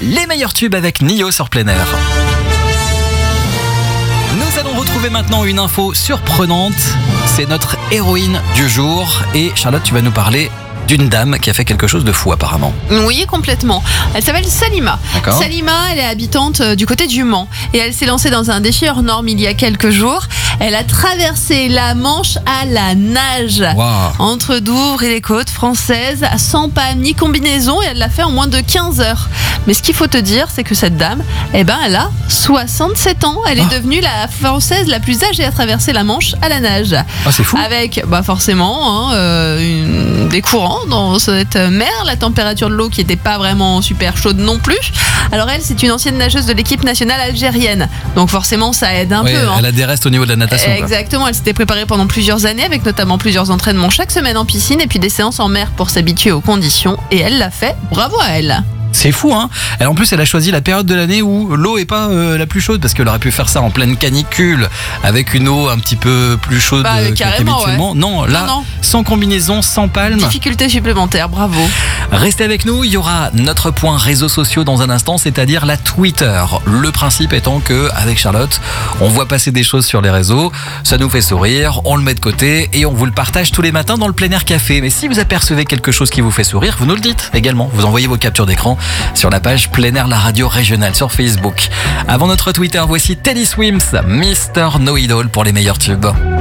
Les meilleurs tubes avec Nio sur Plein Air. Nous allons retrouver maintenant une info surprenante. C'est notre héroïne du jour. Et Charlotte, tu vas nous parler d'une dame qui a fait quelque chose de fou apparemment. Oui, complètement. Elle s'appelle Salima. D'accord. Salima, elle est habitante du côté du Mans et elle s'est lancée dans un défi hors norme il y a quelques jours. Elle a traversé la Manche à la nage. Wow. Entre Douvres et les côtes françaises, sans palme ni combinaison, et elle l'a fait en moins de 15 heures. Mais ce qu'il faut te dire, c'est que cette dame, elle a 67 ans. Elle est devenue la Française la plus âgée à traverser la Manche à la nage. Ah, c'est fou. Avec, forcément, des courants dans cette mer, la température de l'eau qui n'était pas vraiment super chaude non plus. Alors elle, c'est une ancienne nageuse de l'équipe nationale algérienne. Donc forcément, ça aide un peu. Elle a des restes au niveau de la natation. Exactement, elle s'était préparée pendant plusieurs années avec notamment plusieurs entraînements chaque semaine en piscine et puis des séances en mer pour s'habituer aux conditions. Et elle l'a fait, bravo à elle. C'est fou, hein. En plus, elle a choisi la période de l'année où l'eau est pas la plus chaude, parce qu'elle aurait pu faire ça en pleine canicule avec une eau un petit peu plus chaude qu'habituellement. Ouais. Non, là, non. Sans combinaison, sans palme. Difficulté supplémentaire, bravo. Restez avec nous, il y aura notre point réseaux sociaux dans un instant, c'est-à-dire la Twitter. Le principe étant que, avec Charlotte, on voit passer des choses sur les réseaux, ça nous fait sourire, on le met de côté et on vous le partage tous les matins dans le Plein Air Café. Mais si vous apercevez quelque chose qui vous fait sourire, vous nous le dites également. Vous envoyez vos captures d'écran sur la page Plein Air, la radio régionale sur Facebook. Avant notre Twitter, voici Teddy Swims, Mr. No Idol pour les meilleurs tubes.